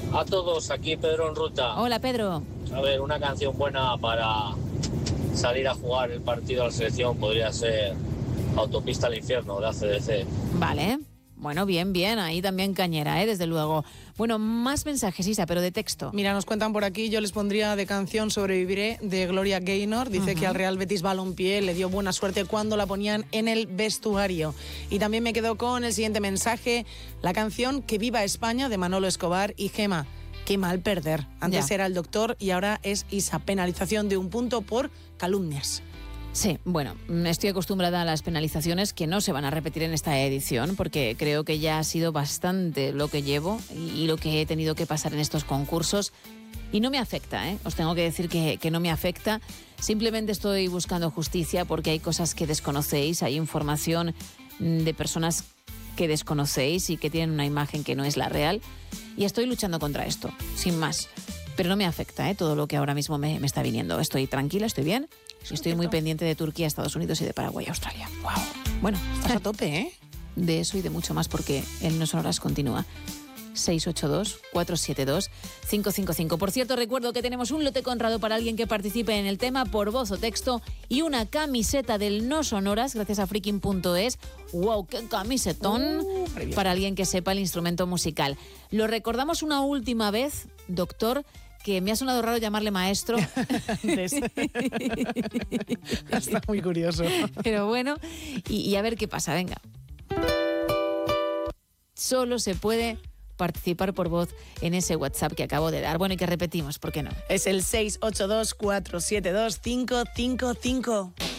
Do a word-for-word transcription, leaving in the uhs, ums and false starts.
A todos, aquí Pedro en ruta. Hola, Pedro. A ver, una canción buena para salir a jugar el partido a la selección podría ser Autopista al Infierno de A C D C. Vale. Bueno, bien, bien. Ahí también cañera, ¿eh? Desde luego. Bueno, más mensajes, Isa, pero de texto. Mira, nos cuentan por aquí, yo les pondría de canción Sobreviviré, de Gloria Gaynor. Dice uh-huh. que al Real Betis Balompié le dio buena suerte cuando la ponían en el vestuario. Y también me quedo con el siguiente mensaje, la canción Que viva España, de Manolo Escobar y Gema. Qué mal perder. Antes ya. era el doctor y ahora es Isa. Penalización de un punto por calumnias. Sí, bueno, estoy acostumbrada a las penalizaciones que no se van a repetir en esta edición porque creo que ya ha sido bastante lo que llevo y lo que he tenido que pasar en estos concursos y no me afecta, ¿eh? Os tengo que decir que, que no me afecta, simplemente estoy buscando justicia porque hay cosas que desconocéis, hay información de personas que desconocéis y que tienen una imagen que no es la real y estoy luchando contra esto, sin más. Pero no me afecta, ¿eh? Todo lo que ahora mismo me, me está viniendo. Estoy tranquila, estoy bien. Y estoy muy pendiente de Turquía, Estados Unidos y de Paraguay y Australia. Wow. Bueno, estás a tope, ¿eh? De eso y de mucho más porque el No Sonoras continúa. seis ocho dos, cuatro siete dos, cinco cinco cinco. Por cierto, recuerdo que tenemos un lote Conrado para alguien que participe en el tema por voz o texto y una camiseta del No Sonoras gracias a freaking punto es. ¡Wow! ¡Qué camisetón! Uh, para alguien que sepa el instrumento musical. Lo recordamos una última vez, doctor, que me ha sonado raro llamarle maestro. Está muy curioso. Pero bueno, y, y a ver qué pasa, venga. Solo se puede participar por voz en ese WhatsApp que acabo de dar. Bueno, y que repetimos, ¿por qué no? Es el seis ocho dos, cuatro siete dos, cinco cinco cinco.